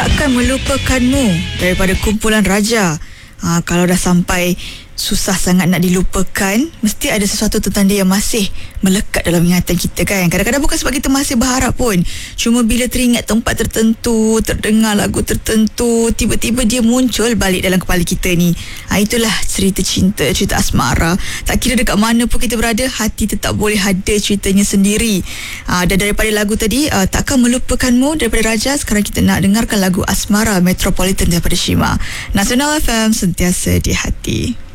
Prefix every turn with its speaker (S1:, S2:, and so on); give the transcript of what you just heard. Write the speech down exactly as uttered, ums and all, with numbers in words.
S1: Takkan Melupakanmu daripada kumpulan Raja. Ha, kalau dah sampai susah sangat nak dilupakan, mesti ada sesuatu tentang dia yang masih melekat dalam ingatan kita kan. Kadang-kadang bukan sebab kita masih berharap pun, cuma bila teringat tempat tertentu, terdengar lagu tertentu, tiba-tiba dia muncul balik dalam kepala kita ni. Ha, itulah cerita cinta, cerita asmara. Tak kira dekat mana pun kita berada, hati tetap boleh ada ceritanya sendiri. Ha, dan daripada lagu tadi, uh, Takkan Melupakanmu daripada Raja, sekarang kita nak dengarkan lagu Asmara Metropolitan daripada Shima. Nasional F M, sentiasa di hati.